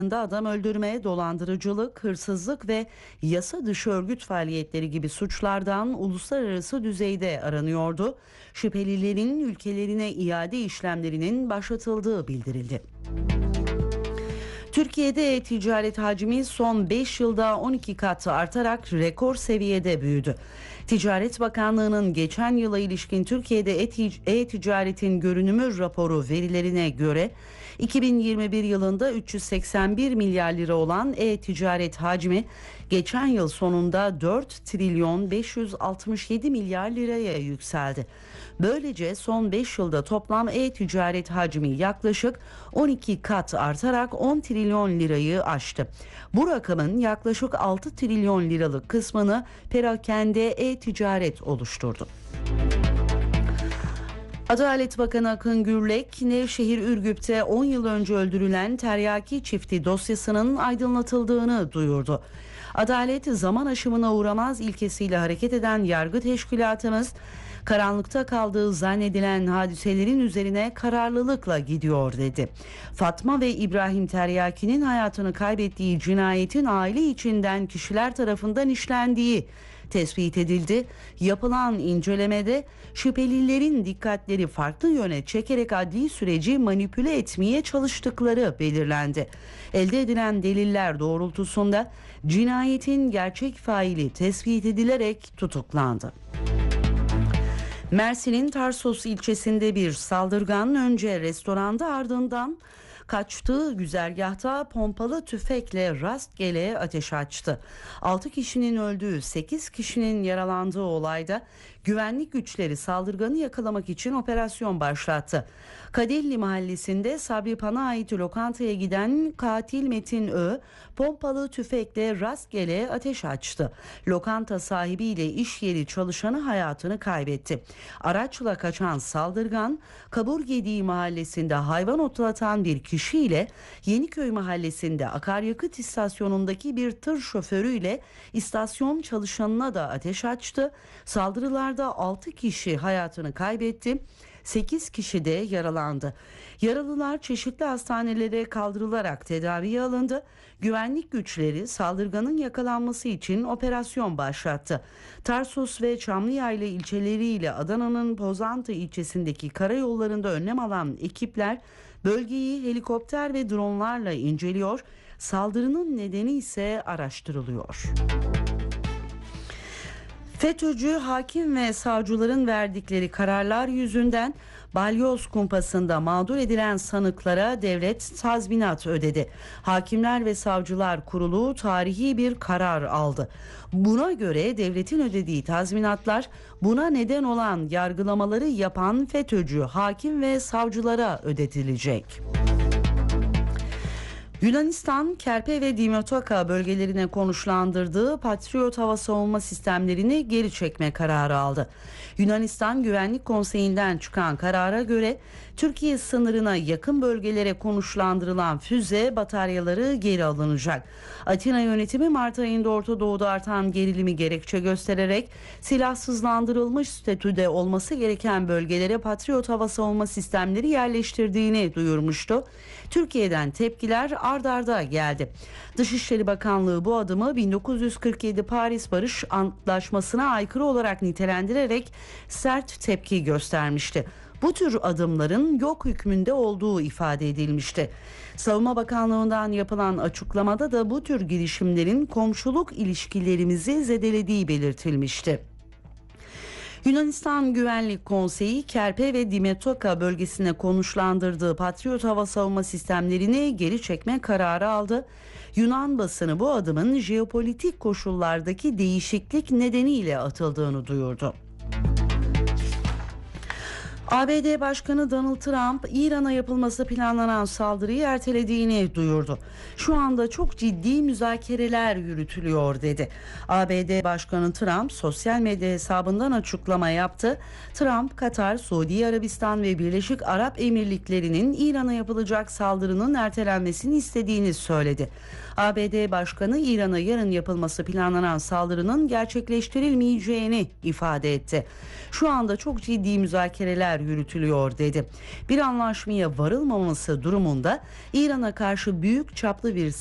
adam öldürme, dolandırıcılık, hırsızlık ve yasa dışı örgüt faaliyetleri gibi suçlardan uluslararası düzeyde aranıyordu. Şüphelilerin ülkelerine iade işlemlerinin başlatıldığı bildirildi. Türkiye'de e-ticaret hacmi son 5 yılda 12 kat artarak rekor seviyede büyüdü. Ticaret Bakanlığı'nın geçen yıla ilişkin Türkiye'de e-ticaretin görünümü raporu verilerine göre 2021 yılında 381 milyar lira olan e-ticaret hacmi geçen yıl sonunda 4 trilyon 567 milyar liraya yükseldi. Böylece son 5 yılda toplam e-ticaret hacmi yaklaşık 12 kat artarak 10 trilyon lirayı aştı. Bu rakamın yaklaşık 6 trilyon liralık kısmını perakende e-ticaret oluşturdu. Adalet Bakanı Akın Gürlek, Nevşehir Ürgüp'te 10 yıl önce öldürülen Teryaki çifti dosyasının aydınlatıldığını duyurdu. Adalet zaman aşımına uğramaz ilkesiyle hareket eden yargı teşkilatımız, karanlıkta kaldığı zannedilen hadiselerin üzerine kararlılıkla gidiyor dedi. Fatma ve İbrahim Teryaki'nin hayatını kaybettiği cinayetin aile içinden kişiler tarafından işlendiği tespit edildi. Yapılan incelemede şüphelilerin dikkatleri farklı yöne çekerek adli süreci manipüle etmeye çalıştıkları belirlendi. Elde edilen deliller doğrultusunda cinayetin gerçek faili tespit edilerek tutuklandı. Mersin'in Tarsus ilçesinde bir saldırgan önce restoranda ardından kaçtığı güzergahta pompalı tüfekle rastgele ateş açtı. 6 kişinin öldüğü, 8 kişinin yaralandığı olayda güvenlik güçleri saldırganı yakalamak için operasyon başlattı. Kadirli mahallesinde Sabri Pan'a ait lokantaya giden katil Metin Ö, pompalı tüfekle rastgele ateş açtı. Lokanta sahibiyle iş yeri çalışanı hayatını kaybetti. Araçla kaçan saldırgan, Kaburgediği mahallesinde hayvan otlatan bir kişiyle Yeniköy mahallesinde akaryakıt istasyonundaki bir tır şoförüyle istasyon çalışanına da ateş açtı. Saldırılarda 6 kişi hayatını kaybetti. 8 kişi de yaralandı. Yaralılar çeşitli hastanelere kaldırılarak tedaviye alındı. Güvenlik güçleri saldırganın yakalanması için operasyon başlattı. Tarsus ve Çamlıyayla ilçeleriyle Adana'nın Pozantı ilçesindeki karayollarında önlem alan ekipler bölgeyi helikopter ve dronlarla inceliyor. Saldırının nedeni ise araştırılıyor. FETÖ'cü hakim ve savcıların verdikleri kararlar yüzünden Balyoz kumpasında mağdur edilen sanıklara devlet tazminat ödedi. Hakimler ve Savcılar Kurulu tarihi bir karar aldı. Buna göre devletin ödediği tazminatlar buna neden olan yargılamaları yapan FETÖ'cü hakim ve savcılara ödetilecek. Yunanistan, Kerpe ve Dimyataka bölgelerine konuşlandırdığı Patriot hava savunma sistemlerini geri çekme kararı aldı. Yunanistan Güvenlik Konseyi'nden çıkan karara göre Türkiye sınırına yakın bölgelere konuşlandırılan füze bataryaları geri alınacak. Atina yönetimi Mart ayında Orta Doğu'da artan gerilimi gerekçe göstererek silahsızlandırılmış statüde olması gereken bölgelere Patriot hava savunma sistemleri yerleştirdiğini duyurmuştu. Türkiye'den tepkiler ard arda geldi. Dışişleri Bakanlığı bu adımı 1947 Paris Barış Antlaşması'na aykırı olarak nitelendirerek sert tepki göstermişti. Bu tür adımların yok hükmünde olduğu ifade edilmişti. Savunma Bakanlığı'ndan yapılan açıklamada da bu tür girişimlerin komşuluk ilişkilerimizi zedelediği belirtilmişti. Yunanistan Güvenlik Konseyi Kerpe ve Dimyataka bölgesine konuşlandırdığı Patriot hava savunma sistemlerini geri çekme kararı aldı. Yunan basını bu adımın jeopolitik koşullardaki değişiklik nedeniyle atıldığını duyurdu. ABD Başkanı Donald Trump, İran'a yapılması planlanan saldırıyı ertelediğini duyurdu. Şu anda çok ciddi müzakereler yürütülüyor dedi. ABD Başkanı Trump sosyal medya hesabından açıklama yaptı. Trump, Katar, Suudi Arabistan ve Birleşik Arap Emirlikleri'nin İran'a yapılacak saldırının ertelenmesini istediğini söyledi. ABD Başkanı İran'a yarın yapılması planlanan saldırının gerçekleştirilmeyeceğini ifade etti. Şu anda çok ciddi müzakereler yürütülüyor dedi. Bir anlaşmaya varılmaması durumunda İran'a karşı büyük çaplı bir